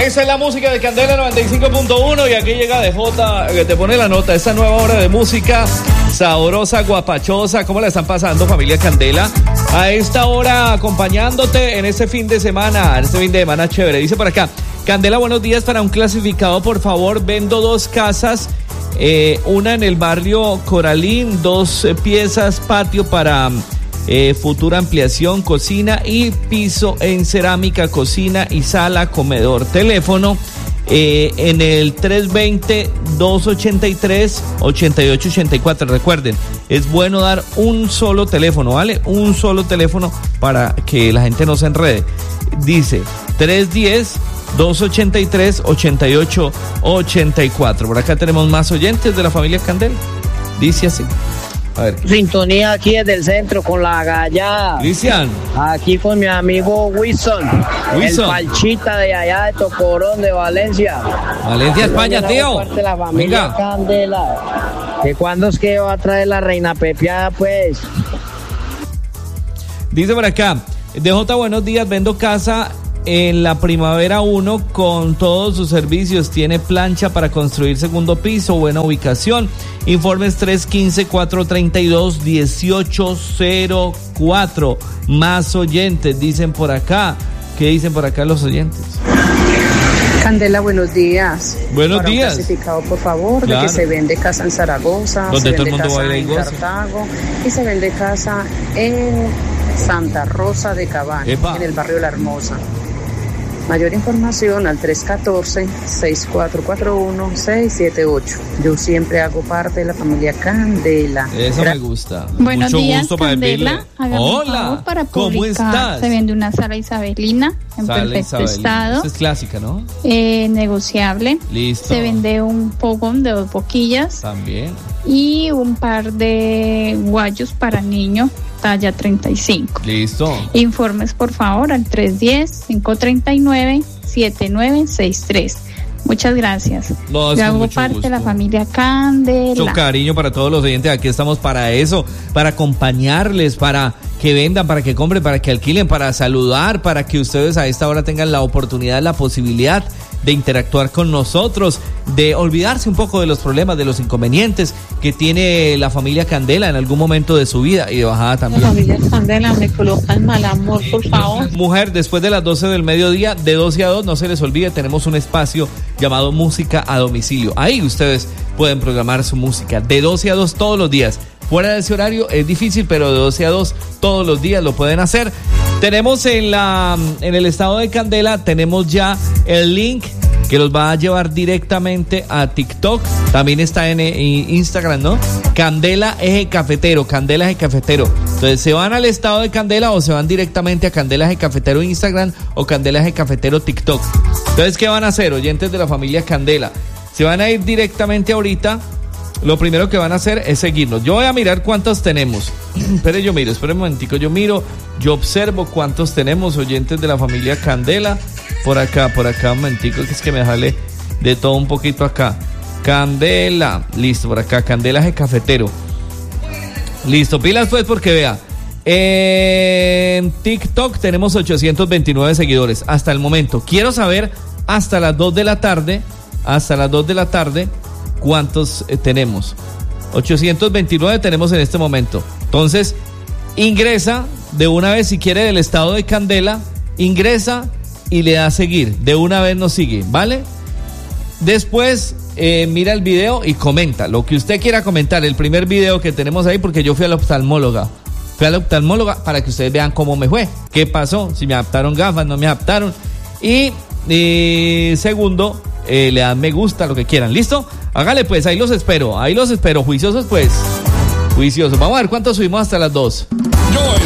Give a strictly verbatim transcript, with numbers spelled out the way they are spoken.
Esa es la música de Candela noventa y cinco punto uno y aquí llega D J, que te pone la nota, esta nueva hora de música sabrosa, guapachosa. ¿Cómo la están pasando, familia Candela? A esta hora acompañándote en este fin de semana, en este fin de semana chévere. Dice por acá, Candela, buenos días, para un clasificado, por favor, vendo dos casas, eh, una en el barrio Coralín, dos eh, piezas, patio para... Eh, futura ampliación, cocina y piso en cerámica, cocina y sala, comedor. Teléfono eh, en el tres dos cero, dos ocho tres, ocho ocho ocho cuatro. Recuerden, es bueno dar un solo teléfono, ¿vale? Un solo teléfono para que la gente no se enrede. Dice tres uno cero, dos ocho tres, ocho ocho ocho cuatro. Por acá tenemos más oyentes de la familia Candela. Dice así. A ver. Sintonía aquí desde el centro con la gallada. Cristian. Aquí con mi amigo Wilson. Wilson. El palchita de allá de Tocorón, de Valencia. Valencia, España, tío. De la familia Venga. Candela. ¿Que cuándo es que va a traer la reina pepiada, pues? Dice por acá, D J, buenos días, vendo casa en la Primavera uno con todos sus servicios, tiene plancha para construir segundo piso, buena ubicación. Informes tres uno cinco, cuatro tres dos, uno ocho cero cuatro. Más oyentes, dicen por acá. ¿Qué dicen por acá los oyentes? Candela, buenos días. Buenos Para días. Un clasificado, por favor, Claro. de que se vende casa en Zaragoza, Donde se todo el vende mundo va a casa ir en y goza. Cartago y se vende casa en Santa Rosa de Cabán, Epa. en el barrio La Hermosa. Mayor información al tres uno cuatro, seis cuatro cuatro uno, seis siete ocho. Yo siempre hago parte de la familia Candela. Eso me gusta. Buenos Mucho días, gusto para Candela. servirle. Hágame un Hola, favor para ¿cómo publicar. estás? Se vende una sala isabelina en Sala perfecto Isabelina. estado, Esa es clásica, ¿no? eh, negociable. Listo. Se vende un fogón de dos boquillas También. y un par de guayos para niño, talla treinta y cinco. Listo. Informes, por favor, al tres uno cero, cinco tres nueve, siete nueve seis tres. Muchas gracias. No, es Yo con hago mucho parte gusto. de la familia Candela. Mucho cariño para todos los oyentes. Aquí estamos para eso, para acompañarles, para que vendan, para que compren, para que alquilen, para saludar, para que ustedes a esta hora tengan la oportunidad, la posibilidad de interactuar con nosotros, de olvidarse un poco de los problemas, de los inconvenientes que tiene la familia Candela en algún momento de su vida y de bajada también. La familia Candela, me colocan mal amor, por favor. Mujer, después de las doce del mediodía, de doce a dos, no se les olvide, tenemos un espacio llamado Música a Domicilio. Ahí ustedes pueden programar su música de doce a dos todos los días. Fuera de ese horario es difícil, pero de doce a dos todos los días lo pueden hacer. Tenemos en la en el estado de Candela, tenemos ya el link que los va a llevar directamente a TikTok. También está en, en Instagram, ¿no? Candela Eje Cafetero, Candela Eje Cafetero. Entonces, ¿se van al estado de Candela o se van directamente a Candela Eje Cafetero Instagram o Candela Eje Cafetero TikTok? Entonces, ¿qué van a hacer, oyentes de la familia Candela? Se van a ir directamente ahorita. Lo primero que van a hacer es seguirnos. Yo voy a mirar cuántos tenemos. Espere, yo miro, espere un momentico, yo miro, yo observo cuántos tenemos, oyentes de la familia Candela. Por acá, por acá, un momentico, que es que me jale de todo un poquito acá. Candela, listo, por acá, Candela Eje Cafetero. Listo, pilas pues, porque vea, en TikTok tenemos ochocientos veintinueve seguidores hasta el momento. Quiero saber hasta las dos de la tarde, hasta las dos de la tarde, ¿cuántos eh, tenemos? ochocientos veintinueve tenemos en este momento. Entonces, ingresa de una vez, si quiere, del estado de Candela, ingresa y le da a seguir. De una vez nos sigue, ¿vale? Después, eh, mira el video y comenta lo que usted quiera comentar. El primer video que tenemos ahí, porque yo fui a la oftalmóloga. Fui a la oftalmóloga para que ustedes vean cómo me fue. ¿Qué pasó? Si me adaptaron gafas, no me adaptaron. Y eh, segundo, eh, le dan me gusta, lo que quieran. ¿Listo? Hágale pues, ahí los espero. Ahí los espero. Juiciosos pues. Juiciosos. Vamos a ver cuántos subimos hasta las dos.